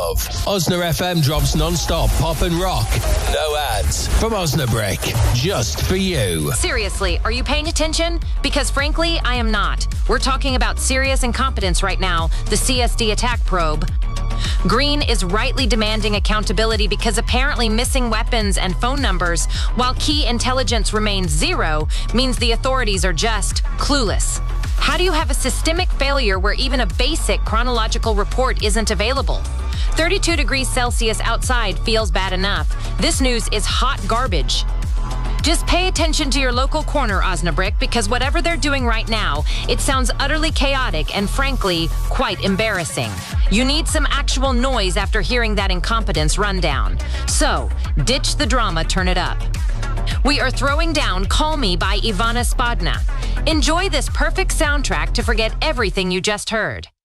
love. Osna FM drops non-stop pop and rock. No ads. From Osnabrick. Just for you. Seriously, are you paying attention? Because frankly, I am not. We're talking about serious incompetence right now, the CSD attack probe. Green is rightly demanding accountability because apparently missing weapons and phone numbers, while key intelligence remains zero, means the authorities are just clueless. How do you have a systemic failure where even a basic chronological report isn't available? 32 degrees Celsius outside feels bad enough. This news is hot garbage. Just pay attention to your local corner, Osnabrick, because whatever they're doing right now, it sounds utterly chaotic and frankly, quite embarrassing. You need some actual noise after hearing that incompetence rundown. So, ditch the drama, turn it up. We are throwing down Call Me by Ivana Spadna. Enjoy this perfect soundtrack to forget everything you just heard.